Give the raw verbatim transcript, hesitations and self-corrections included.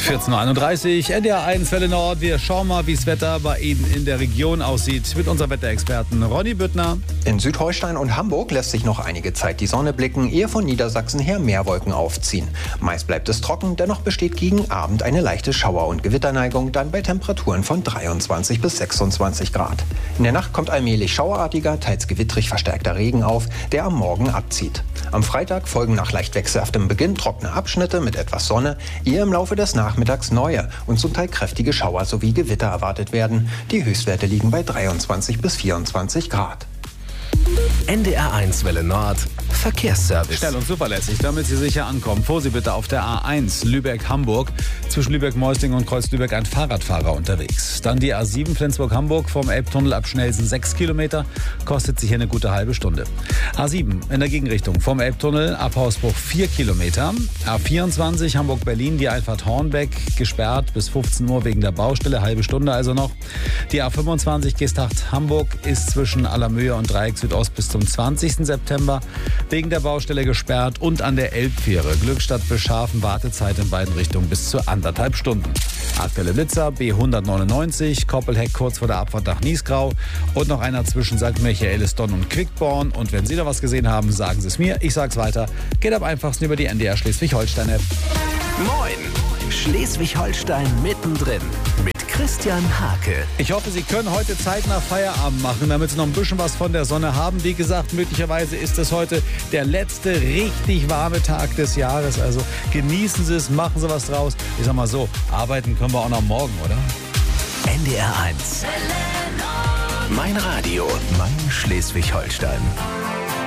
vierzehn Uhr einunddreißig, N D R eins Welle Nord. Wir schauen mal, wie das Wetter bei Ihnen in der Region aussieht mit unserem Wetterexperten Ronny Büttner. In Südholstein und Hamburg lässt sich noch einige Zeit die Sonne blicken, ehe von Niedersachsen her mehr Wolken aufziehen. Meist bleibt es trocken, dennoch besteht gegen Abend eine leichte Schauer- und Gewitterneigung, dann bei Temperaturen von dreiundzwanzig bis sechsundzwanzig Grad. In der Nacht kommt allmählich schauerartiger, teils gewittrig verstärkter Regen auf, der am Morgen abzieht. Am Freitag folgen nach leicht wechselhaftem Beginn trockene Abschnitte mit etwas Sonne, ehe im Laufe des Nachmittags neue und zum Teil kräftige Schauer sowie Gewitter erwartet werden. Die Höchstwerte liegen bei dreiundzwanzig bis vierundzwanzig Grad. N D R eins Welle Nord Verkehrsservice. Schnell und zuverlässig, damit Sie sicher ankommen. Vor Sie bitte auf der A eins Lübeck-Hamburg. Zwischen Lübeck-Meusting und Kreuz-Lübeck ein Fahrradfahrer unterwegs. Dann die A sieben Flensburg-Hamburg vom Elbtunnel ab Schnelsen sechs Kilometer. Kostet sich hier eine gute halbe Stunde. A sieben in der Gegenrichtung vom Elbtunnel ab Hausbruch vier Kilometer. A vierundzwanzig Hamburg-Berlin die Einfahrt Hornbeck gesperrt bis fünfzehn Uhr wegen der Baustelle. Halbe Stunde also noch. Die A fünfundzwanzig Gestacht-Hamburg ist zwischen Allermöhe und Dreieck Südost bis zum zwanzigsten September wegen der Baustelle gesperrt und an der Elbfähre Glückstadt Beschafen Wartezeit in beiden Richtungen bis zu anderthalb Stunden. Aktuelle Blitzer B hundertneunundneunzig, Koppelheck kurz vor der Abfahrt nach Niesgrau und noch einer zwischen Sankt Michaelisdonn und Quickborn. Und wenn Sie da was gesehen haben, sagen Sie es mir. Ich sag's weiter. Geht am einfachsten über die N D R Schleswig-Holstein-App. Moin! Schleswig-Holstein mittendrin mit Christian Hake. Ich hoffe, Sie können heute zeitnah Feierabend machen, damit Sie noch ein bisschen was von der Sonne haben. Wie gesagt, möglicherweise ist es heute der letzte richtig warme Tag des Jahres. Also genießen Sie es, machen Sie was draus. Ich sag mal so, arbeiten können wir auch noch morgen, oder? N D R eins. Mein Radio, mein Schleswig-Holstein.